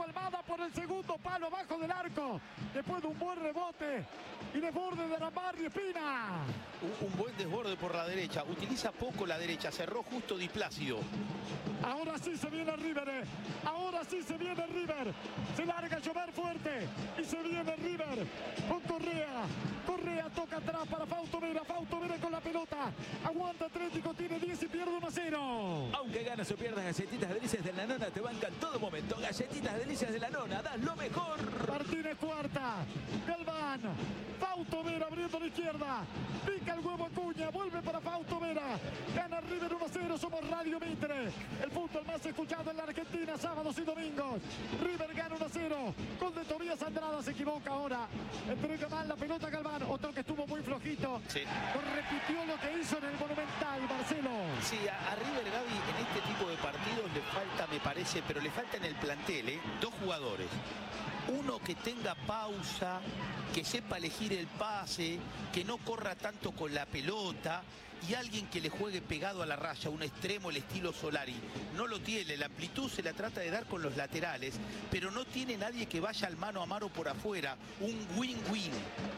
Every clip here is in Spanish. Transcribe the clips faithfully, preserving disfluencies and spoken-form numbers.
Almada por el segundo palo abajo del arco. Después de un buen rebote y desborde de Rambarri Espina. Un, un buen desborde por la derecha. Utiliza poco la derecha. Cerró justo Di Plácido. Ahora sí se viene River. Eh. Ahora sí se viene River. Se larga a llover fuerte. Y se viene River con Correa. Correa toca atrás para Fausto Vera. Fausto Vera con la pelota. Aguanta Atlético. Tiene diez y pierde uno a cero. Aunque ganas o pierdas, Galletitas Delicias de la Nona te bancan todo momento. Galletitas Delicias de la Nona. Das lo mejor. Martínez cuarta. Galván. Fausto Vera abriendo a la izquierda. Pica el huevo Acuña. Vuelve para Fausto Vera. Gana River uno a cero. Somos Radio Mitre. El fútbol más escuchado en la Argentina, sábados y domingos. River gana uno a cero. Gol de Tobías Andrada, se equivoca ahora. Entrega mal la pelota a Galván. Otro que estuvo muy flojito. Sí. Repitió lo que hizo en el Monumental, Marcelo. Sí, a, a River, Gaby, en este tipo de partidos le falta, me parece, pero le falta en el plantel, ¿eh? Dos jugadores. Uno que tenga pausa, que sepa elegir el pase, que no corra tanto con la pelota. Y alguien que le juegue pegado a la raya, un extremo, el estilo Solari. No lo tiene, la amplitud se la trata de dar con los laterales, pero no tiene nadie que vaya al mano a mano por afuera. Un win-win.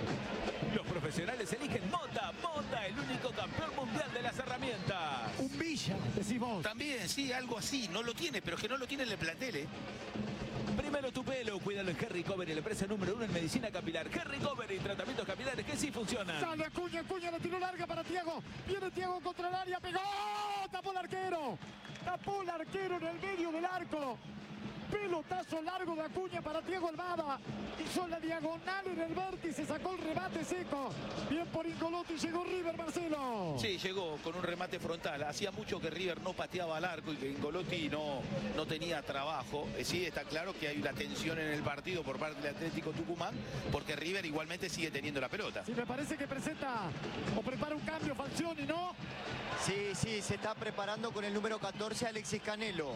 Los profesionales eligen Mota. Mota, el único campeón mundial de las herramientas. Un Villa, decís vos. También, sí, algo así. No lo tiene, pero es que no lo tiene en el plantel, ¿eh? Primero tu pelo, cuídalo en Harry Covery, la empresa número uno en medicina capilar. Harry Covery, tratamientos capilares que sí funcionan. Sale Acuña, Acuña, la tiró larga para Thiago. Viene Thiago contra el área, pegó, tapó el arquero. Tapó el arquero en el medio del arco. Pelotazo largo de Acuña para Thiago Almada. Hizo la diagonal en el vértice, sacó el remate seco. Bien por Ingolotti, llegó River, Marcelo. Sí, llegó con un remate frontal. Hacía mucho que River no pateaba al arco y que Ingolotti no, no tenía trabajo. Eh, sí, está claro que hay una tensión en el partido por parte del Atlético Tucumán, porque River igualmente sigue teniendo la pelota. Sí, me parece que presenta o prepara un cambio Falcioni, ¿no? Sí, sí, se está preparando con el número catorce, Alexis Canelo.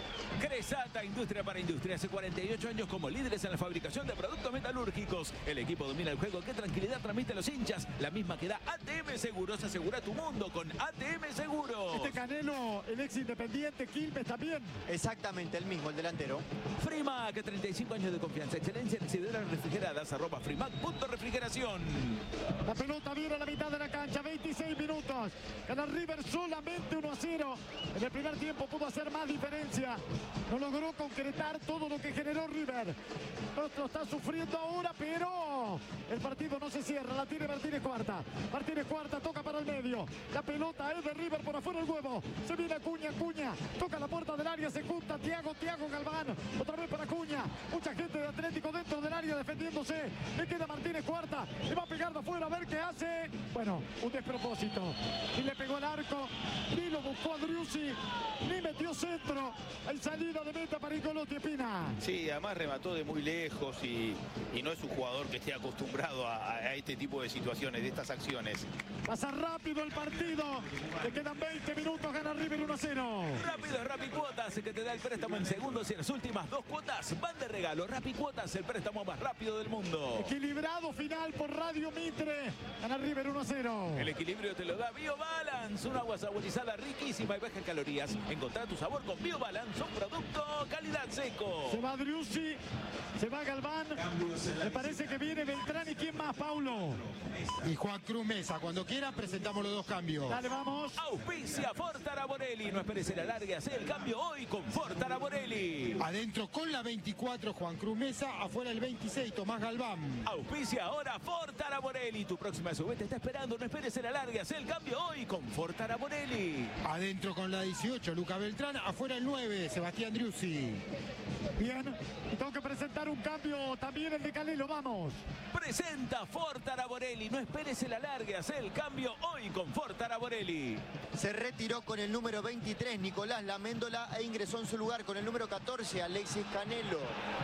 Cresata, industria para industria. Hace cuarenta y ocho años como líderes en la fabricación de productos metalúrgicos. El equipo domina el juego. ¿Qué tranquilidad transmite a los hinchas? La misma que da A T M Seguros. Asegura tu mundo con A T M Seguros. Este Canelo, el ex Independiente, Quilmes también. Exactamente, el mismo, el delantero. Frimac, treinta y cinco años de confianza. Excelencia en exhibidoras refrigeradas. Arroba Frimac punto refrigeración. La pelota viene a la mitad de la cancha. veintiséis minutos. Gana River solamente uno a cero. En el primer tiempo pudo hacer más diferencia. No logró concretar todo lo que generó River. Lo está sufriendo ahora, pero el partido no se cierra. La tiene Martínez cuarta. Martínez cuarta toca para el medio. La pelota es de River por afuera el huevo. Se viene Acuña, Acuña. Toca la puerta del área, se junta Thiago, Thiago Galván. Otra vez para Acuña. Mucha gente de Atlético dentro del área defendiéndose. Le queda Martínez cuarta. Le va a pegar de afuera a ver qué hace. Bueno, un despropósito. Y le pegó el arco. Ni lo buscó a Driussi. Ni metió centro. El salida de meta para Ingolotti Espina. Sí, además remató de muy lejos y, y no es un jugador que esté acostumbrado a, a este tipo de situaciones, de estas acciones. Pasa rápido el partido. Le quedan veinte minutos, gana River uno a cero. Rápido, Rapicuotas, que te da el préstamo en segundos y en las últimas dos cuotas van de regalo. Rapicuotas, el préstamo más rápido del mundo. Equilibrado final por Radio Mitre. Gana River uno a cero. El equilibrio te lo da BioBalance, una agua saborizada riquísima y baja en calorías. Encontrá tu sabor con BioBalance, un producto calidad seco. Se va Driussi, se va Galván. Me parece que viene Beltrán y quién más, Paulo. Y Juan Cruz Mesa. Cuando quiera presentamos los dos cambios. Dale, vamos. Auspicia Fortara Borelli. No esperes el alargue, hace el cambio hoy con Fortara Borelli. Adentro con la veinticuatro Juan Cruz Mesa. Afuera el veintiséis Tomás Galván. Auspicia ahora Fortara Borelli. Tu próxima sube te está esperando. No esperes el alargue, hace el cambio hoy con Fortara Borelli. Adentro con la dieciocho Luca Beltrán. Afuera el nueve Sebastián Driussi. Bien. Y tengo que presentar un cambio también el de Canelo. Vamos. Presenta Fortara Borelli. No esperes el alargue, hace el cambio hoy con Fortara Borelli. Se retiró con el número veintitrés Nicolás Laméndola e ingresó en su lugar con el número catorce Alexis Canelo.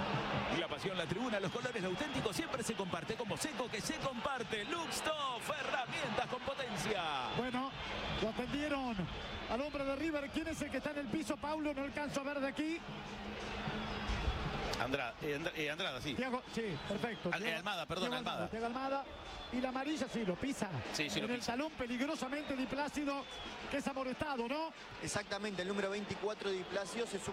La pasión, la tribuna, los colores, lo auténtico siempre se comparte como seco que se comparte. Luxtoff, herramientas con potencia. Bueno, lo atendieron al hombre de River. ¿Quién es el que está en el piso, Paulo? No alcanzo a ver de aquí. Andrada, eh, Andra, eh, Andrada, sí. Thiago, sí, perfecto. Al, eh, Almada, perdón, Thiago Almada. Thiago Almada. Y la amarilla sí, lo pisa. Sí, sí, en lo el pisa. talón peligrosamente Di Plácido, que es amonestado, ¿no? Exactamente, el número veinticuatro Di Plácido se suma